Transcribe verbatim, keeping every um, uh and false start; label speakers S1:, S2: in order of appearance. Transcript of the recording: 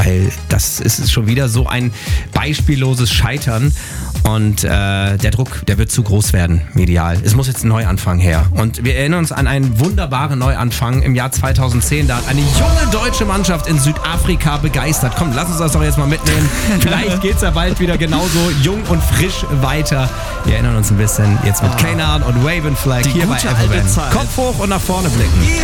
S1: weil das ist schon wieder so ein beispielloses Scheitern und äh, der Druck, der wird zu groß werden, medial. Es muss jetzt ein Neuanfang her. Und wir erinnern uns an einen wunderbaren Neuanfang im Jahr zweitausendzehn. Da hat eine junge deutsche Mannschaft in Südafrika begeistert. Komm, lass uns das doch jetzt mal mitnehmen. Vielleicht geht's ja bald wieder genauso jung und frisch weiter. Wir erinnern uns ein bisschen jetzt mit
S2: Ah.
S1: Kanan und Raven Flag
S2: Die
S1: hier bei
S2: gute
S1: F M.
S2: alte Zeit.
S1: Kopf hoch und nach vorne blicken.